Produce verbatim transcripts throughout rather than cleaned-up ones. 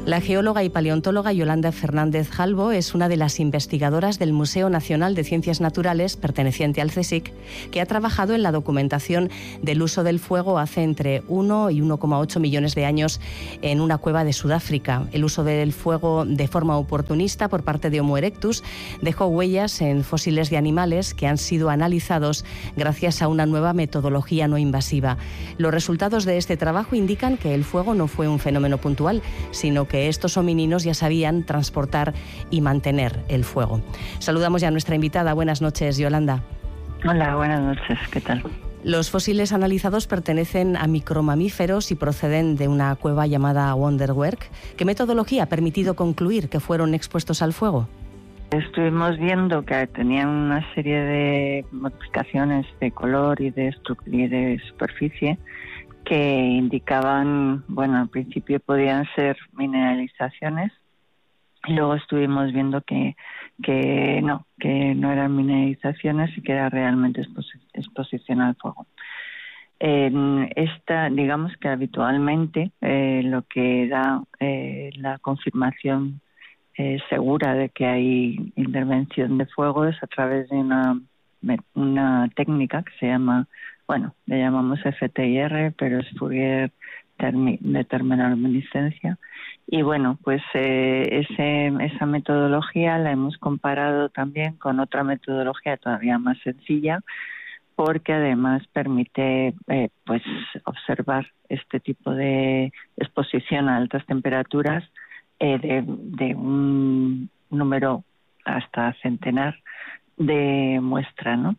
La geóloga y paleontóloga Yolanda Fernández Jalbo es una de las investigadoras del Museo Nacional de Ciencias Naturales, perteneciente al CSIC, que ha trabajado en la documentación del uso del fuego hace entre uno y uno coma ocho millones de años en una cueva de Sudáfrica. El uso del fuego de forma oportunista por parte de Homo erectus dejó huellas en fósiles de animales que han sido analizados gracias a una nueva metodología no invasiva. Los resultados de este trabajo indican que el fuego no fue un fenómeno puntual, sino que estos homininos ya sabían transportar y mantener el fuego. Saludamos ya a nuestra invitada. Buenas noches, Yolanda. Hola, buenas noches. ¿Qué tal? Los fósiles analizados pertenecen a micromamíferos y proceden de una cueva llamada Wonderwerk. ¿Qué metodología ha permitido concluir que fueron expuestos al fuego? Estuvimos viendo que tenían una serie de modificaciones de color y de, y de superficie que indicaban, bueno, al principio podían ser mineralizaciones y luego estuvimos viendo que, que no, que no eran mineralizaciones y que era realmente exposi- exposición al fuego. En esta, digamos que habitualmente eh, lo que da eh, la confirmación eh, segura de que hay intervención de fuego es a través de una, una técnica que se llama, bueno, le llamamos F T I R, pero es Fourier termi- de termoluminiscencia. Y bueno, pues eh, ese, esa metodología la hemos comparado también con otra metodología todavía más sencilla, porque además permite eh, pues observar este tipo de exposición a altas temperaturas eh, de, de un número hasta centenar de muestras, ¿no?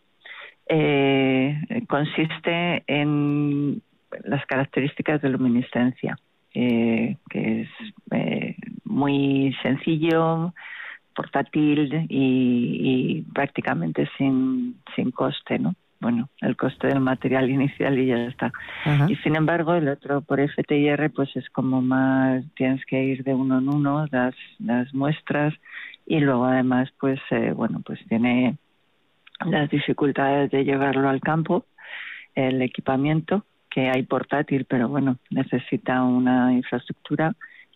Eh, consiste en las características de luminiscencia, eh, que es eh, muy sencillo, portátil y, y prácticamente sin, sin coste, ¿no? Bueno, el coste del material inicial y ya está. Ajá. Y sin embargo, el otro por F T I R, pues es como más, tienes que ir de uno en uno las, las muestras y luego además, pues, eh, bueno, pues tiene las dificultades de llevarlo al campo, el equipamiento, que hay portátil, pero bueno, necesita una infraestructura,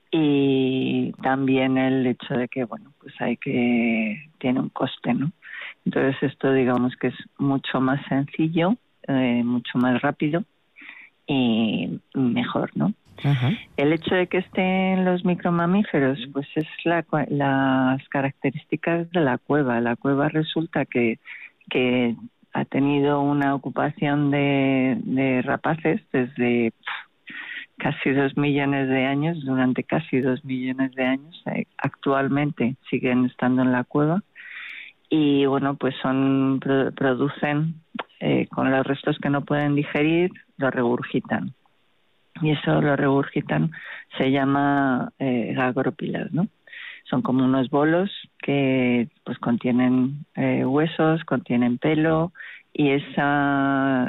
y también el hecho de que, bueno, pues hay que, tiene un coste, ¿no? Entonces esto digamos que es mucho más sencillo, eh, mucho más rápido y mejor, ¿no? Uh-huh. El hecho de que estén los micromamíferos, pues es la, las características de la cueva. La cueva resulta que que ha tenido una ocupación de, de rapaces desde pff, casi dos millones de años, durante casi dos millones de años. Eh, actualmente siguen estando en la cueva y, bueno, pues son pro, producen, eh, con los restos que no pueden digerir, lo regurgitan. Y eso lo regurgitan, se llama eh, gagrópilas, ¿no? Son como unos bolos que pues contienen eh, huesos, contienen pelo y esa,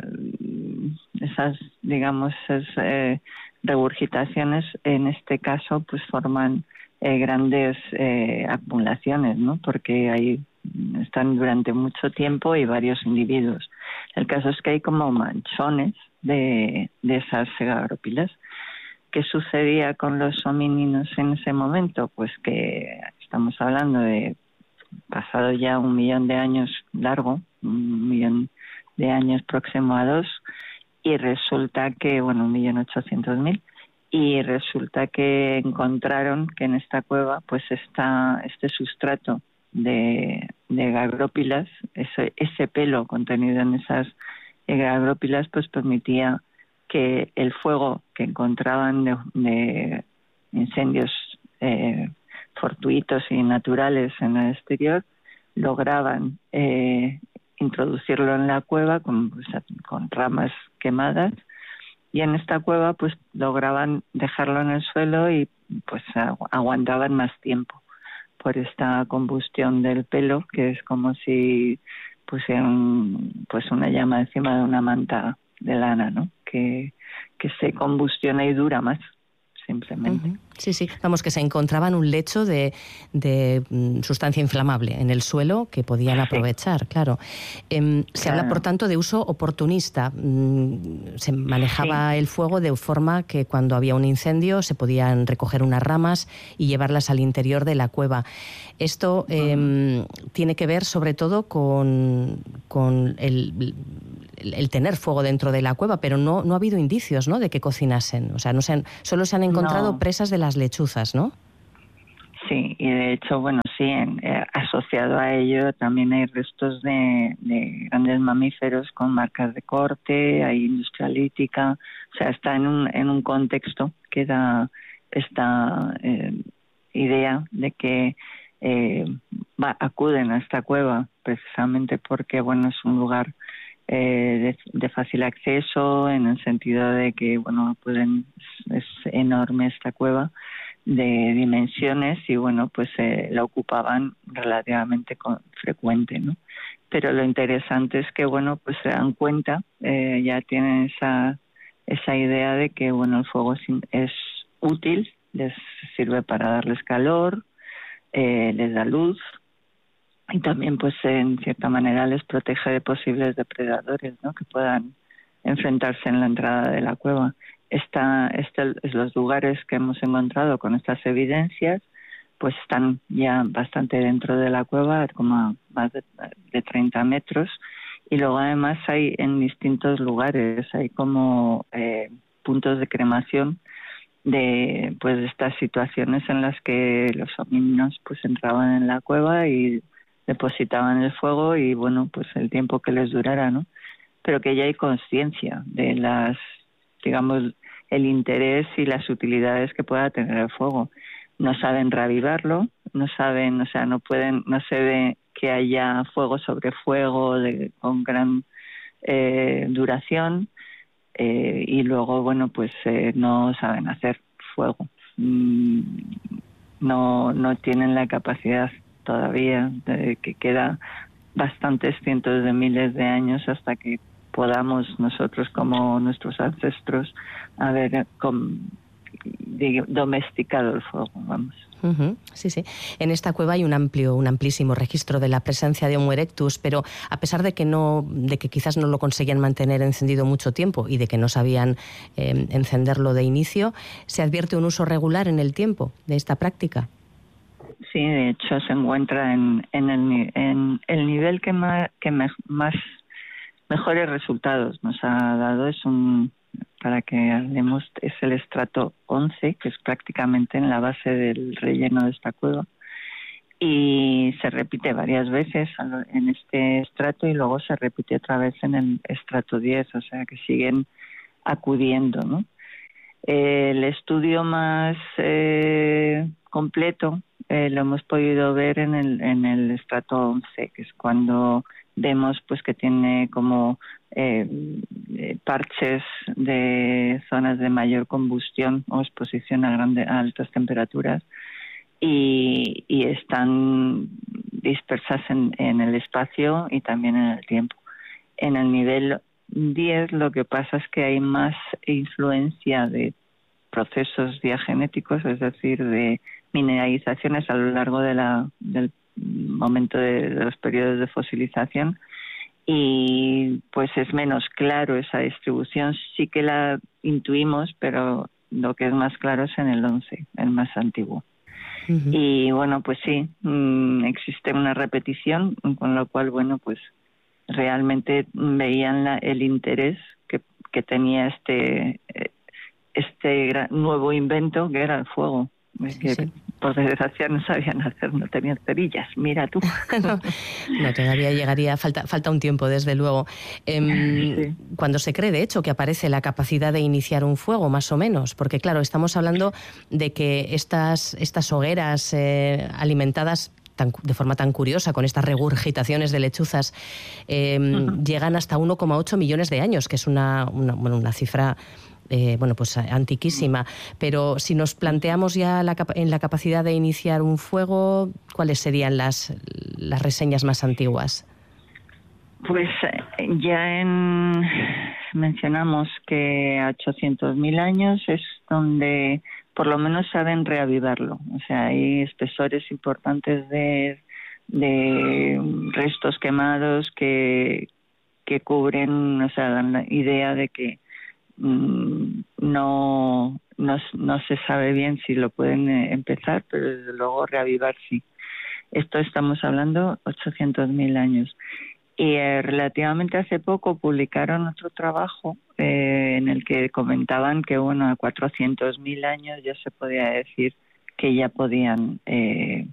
esas, digamos, esas eh, regurgitaciones en este caso pues forman eh, grandes eh, acumulaciones, ¿no? Porque ahí están durante mucho tiempo y varios individuos. El caso es que hay como manchones de, de esas gagrópilas. ¿Qué sucedía con los homínidos en ese momento? Pues que estamos hablando de pasado ya un millón de años largo, un millón de años próximo a dos, y resulta que, bueno, un millón ochocientos mil, y resulta que encontraron que en esta cueva pues está este sustrato de, de gagrópilas, ese, ese pelo contenido en esas gagrópilas pues permitía que el fuego que encontraban de, de incendios eh, fortuitos y naturales en el exterior lograban eh, introducirlo en la cueva con, pues, con ramas quemadas, y en esta cueva pues lograban dejarlo en el suelo y pues agu- aguantaban más tiempo por esta combustión del pelo, que es como si pusieran pues una llama encima de una manta de lana, ¿no? Que, que se combustiona y dura más, simplemente. Uh-huh. Sí, sí. Vamos, que se encontraban un lecho de, de mm, sustancia inflamable en el suelo que podían aprovechar, sí. claro. Eh, se claro. habla, por tanto, de uso oportunista. Mm, se manejaba sí. el fuego de forma que cuando había un incendio se podían recoger unas ramas y llevarlas al interior de la cueva. Esto eh, uh-huh. tiene que ver sobre todo con, con el, el, el tener fuego dentro de la cueva, pero no, no ha habido indicios, ¿no?, de que cocinasen. O sea, no se han, solo se han encontrado no. presas de las lechuzas, ¿no? Sí, y de hecho, bueno, sí, en, eh, asociado a ello también hay restos de, de grandes mamíferos con marcas de corte, hay industria lítica, o sea, está en un, en un contexto que da esta eh, idea de que eh, va, acuden a esta cueva precisamente porque, bueno, es un lugar eh, de, de fácil acceso, en el sentido de que, bueno, pueden, es, es enorme esta cueva, de dimensiones, y bueno, pues eh, la ocupaban relativamente con, frecuente, ¿no? Pero lo interesante es que, bueno, pues se dan cuenta, eh, ya tienen esa esa idea de que, bueno, el fuego es, es útil, les sirve para darles calor, eh, les da luz, y también, pues en cierta manera les protege de posibles depredadores, ¿no?, que puedan enfrentarse en la entrada de la cueva. Esta, este, los lugares que hemos encontrado con estas evidencias, pues están ya bastante dentro de la cueva, como a más de, de treinta metros, y luego además hay en distintos lugares, hay como eh, puntos de cremación de pues de estas situaciones en las que los homínidos pues entraban en la cueva y depositaban el fuego, y bueno, pues el tiempo que les durara, ¿no? Pero que ya hay conciencia de las, digamos, el interés y las utilidades que pueda tener el fuego. No saben reavivarlo, no saben, o sea, no pueden, no se ve que haya fuego sobre fuego de, con gran eh, duración, eh, y luego, bueno, pues eh, no saben hacer fuego. Mm, no, no tienen la capacidad todavía, de que queda bastantes cientos de miles de años hasta que podamos nosotros, como nuestros ancestros, haber com, de, domesticado el fuego, vamos. Uh-huh. Sí, sí. En esta cueva hay un amplio, un amplísimo registro de la presencia de Homo erectus, pero a pesar de que no, de que quizás no lo conseguían mantener encendido mucho tiempo y de que no sabían eh, encenderlo de inicio, ¿se advierte un uso regular en el tiempo de esta práctica? Sí, de hecho se encuentra en, en, el, en el nivel que más, que me, más mejores resultados nos ha dado. Es un, para que hablemos, es el estrato once, que es prácticamente en la base del relleno de esta cueva, y se repite varias veces en este estrato y luego se repite otra vez en el estrato diez, o sea que siguen acudiendo, ¿no? El estudio más eh, completo eh, lo hemos podido ver en el en el estrato once, que es cuando vemos pues que tiene como eh, parches de zonas de mayor combustión o exposición a grandes a altas temperaturas, y, y están dispersas en, en el espacio y también en el tiempo. En el nivel diez lo que pasa es que hay más influencia de procesos diagenéticos, es decir, de mineralizaciones a lo largo de la, del momento de, de los periodos de fosilización, y pues es menos claro esa distribución. Sí que la intuimos, pero lo que es más claro es en el once, el más antiguo. Uh-huh. Y bueno, pues sí, mmm, existe una repetición, con lo cual, bueno, pues realmente veían la, el interés que, que tenía este este gran, nuevo invento que era el fuego, que sí. Por desgracia no sabían hacer, no tenían cerillas, mira tú. no, no, todavía llegaría, falta, falta un tiempo, desde luego. Eh, sí. Cuando se cree, de hecho, que aparece la capacidad de iniciar un fuego, más o menos, porque claro, estamos hablando de que estas, estas hogueras eh, alimentadas Tan, de forma tan curiosa, con estas regurgitaciones de lechuzas, eh, uh-huh. llegan hasta uno coma ocho millones de años, que es una, una, bueno, una cifra eh, bueno, pues antiquísima. Pero si nos planteamos ya la, en la capacidad de iniciar un fuego, ¿cuáles serían las, las reseñas más antiguas? Pues ya en, mencionamos que a ochocientos mil años es donde por lo menos saben reavivarlo. O sea, hay espesores importantes de, de restos quemados que, que cubren, o sea, dan la idea de que mmm, no, no, no se sabe bien si lo pueden empezar, pero desde luego reavivar sí. Esto estamos hablando ochocientos mil años. Y eh, relativamente hace poco publicaron otro trabajo eh, en el que comentaban que, bueno, a cuatrocientos mil años ya se podía decir que ya podían, eh,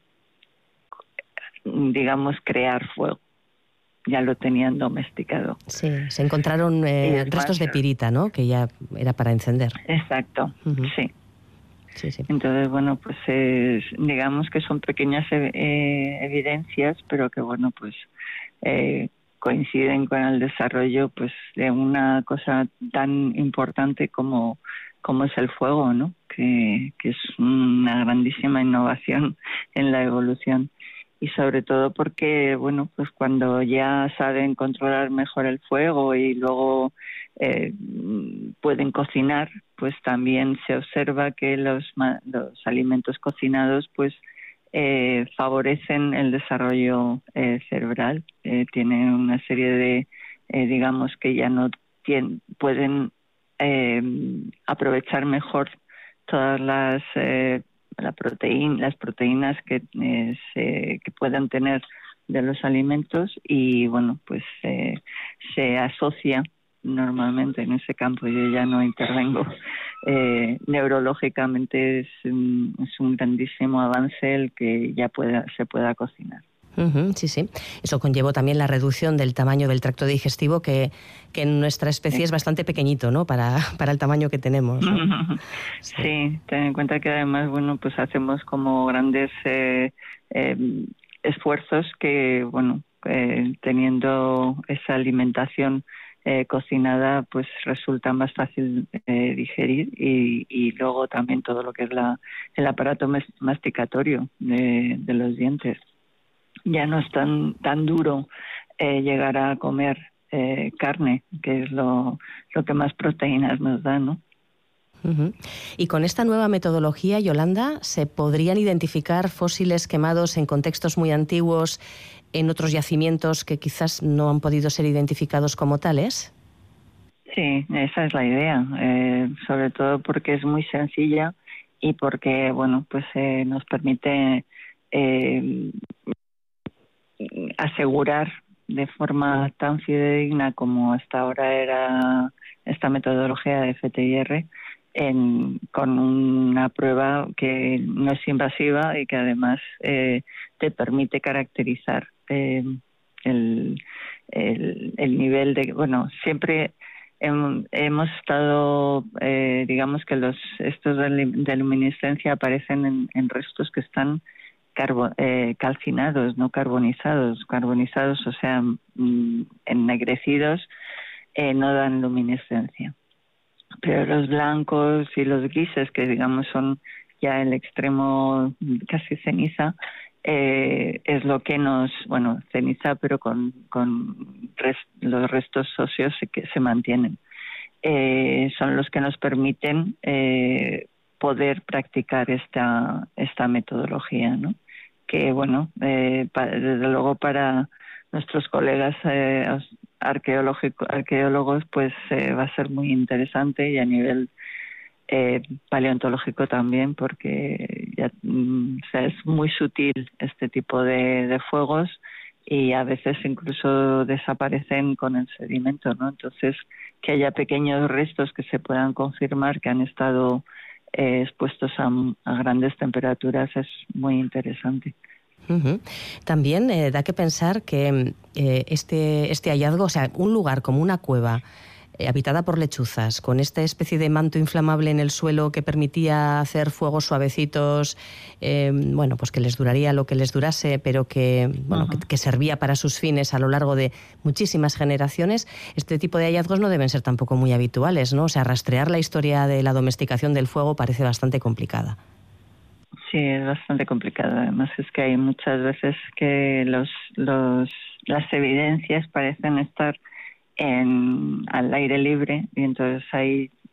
digamos, crear fuego. Ya lo tenían domesticado. Sí, se encontraron eh, restos de pirita, ¿no? Que ya era para encender. Exacto, uh-huh. sí. Sí, sí. Entonces, bueno, pues es, digamos que son pequeñas eh, evidencias, pero que, bueno, pues eh, coinciden con el desarrollo pues de una cosa tan importante como, como es el fuego, ¿no? Que, que es una grandísima innovación en la evolución. Y sobre todo porque, bueno, pues cuando ya saben controlar mejor el fuego y luego eh, pueden cocinar, pues también se observa que los, los alimentos cocinados, pues eh, favorecen el desarrollo eh, cerebral. Eh, tienen una serie de, eh, digamos, que ya no tienen, pueden eh, aprovechar mejor todas las eh, la proteína, las proteínas que, eh, se, que puedan tener de los alimentos y, bueno, pues eh, se asocia normalmente en ese campo. Yo ya no intervengo. Eh, neurológicamente es un, es un grandísimo avance el que ya pueda, se pueda cocinar. Uh-huh, sí, sí. Eso conllevó también la reducción del tamaño del tracto digestivo, que, que en nuestra especie sí. es bastante pequeñito, ¿no? Para, para el tamaño que tenemos, ¿no? Sí. sí, ten en cuenta que además, bueno, pues hacemos como grandes eh, eh, esfuerzos que, bueno, eh, teniendo esa alimentación eh, cocinada, pues resulta más fácil eh, digerir y, y luego también todo lo que es la el aparato masticatorio de, de los dientes. Ya no es tan tan duro eh, llegar a comer eh, carne, que es lo, lo que más proteínas nos da, ¿no? Uh-huh. Y con esta nueva metodología, Yolanda, ¿se podrían identificar fósiles quemados en contextos muy antiguos en otros yacimientos que quizás no han podido ser identificados como tales? Sí, esa es la idea, eh, sobre todo porque es muy sencilla y porque, bueno, pues eh, nos permite eh, asegurar de forma tan fidedigna como hasta ahora era esta metodología de F T I R en, con una prueba que no es invasiva y que además eh, te permite caracterizar eh, el, el, el nivel de... Bueno, siempre hem, hemos estado, eh, digamos que los estos de, de luminiscencia aparecen en, en restos que están Carbo, eh, calcinados, no carbonizados. Carbonizados, o sea, mm, ennegrecidos, eh, no dan luminiscencia. Pero los blancos y los grises, que digamos son ya el extremo casi ceniza, eh, es lo que nos, bueno, ceniza, pero con, con res, los restos óseos que se mantienen. Eh, son los que nos permiten eh, poder practicar esta esta metodología, ¿no? Que, bueno, eh, para, desde luego para nuestros colegas eh, arqueólogos pues eh, va a ser muy interesante, y a nivel eh, paleontológico también, porque ya, mm, o sea, es muy sutil este tipo de, de fuegos y a veces incluso desaparecen con el sedimento, ¿no? Entonces, que haya pequeños restos que se puedan confirmar que han estado eh, expuestos a, a grandes temperaturas es muy interesante. Uh-huh. También eh, da que pensar que eh, este, este hallazgo, o sea, un lugar como una cueva eh, habitada por lechuzas, con esta especie de manto inflamable en el suelo que permitía hacer fuegos suavecitos, eh, bueno, pues que les duraría lo que les durase, pero que, bueno, uh-huh. que, que servía para sus fines a lo largo de muchísimas generaciones. Este tipo de hallazgos no deben ser tampoco muy habituales, ¿no? O sea, rastrear la historia de la domesticación del fuego parece bastante complicada. Sí, es bastante complicado. Además es que hay muchas veces que los, los, las evidencias parecen estar en, al aire libre, y entonces hay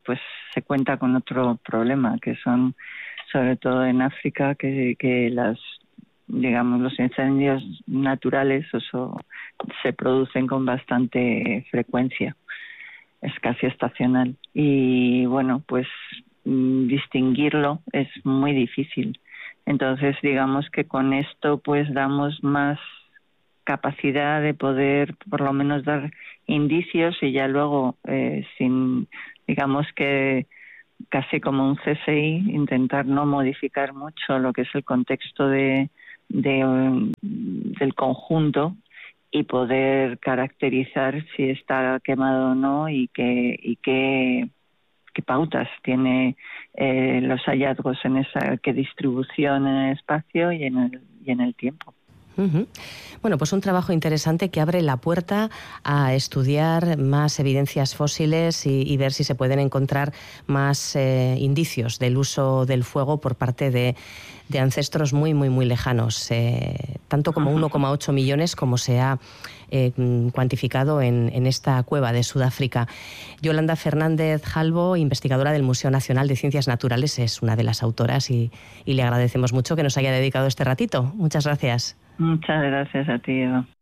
pues se cuenta con otro problema, que son sobre todo en África, que, que las digamos los incendios naturales eso, se producen con bastante frecuencia, es casi estacional, y bueno, pues distinguirlo es muy difícil. Entonces, digamos que con esto pues damos más capacidad de poder por lo menos dar indicios y ya luego, eh, sin, digamos que casi como un C S I, intentar no modificar mucho lo que es el contexto de, de del conjunto y poder caracterizar si está quemado o no y qué y qué qué pautas tiene eh, los hallazgos en esa qué distribución en el espacio y en el y en el tiempo. Uh-huh. Bueno, pues un trabajo interesante que abre la puerta a estudiar más evidencias fósiles y, y ver si se pueden encontrar más eh, indicios del uso del fuego por parte de, de ancestros muy, muy, muy lejanos, eh, tanto como uno coma ocho millones como se ha eh, cuantificado en, en esta cueva de Sudáfrica. Yolanda Fernández Jalbo, investigadora del Museo Nacional de Ciencias Naturales, es una de las autoras y, y le agradecemos mucho que nos haya dedicado este ratito. Muchas gracias. Muchas gracias a ti, Eva.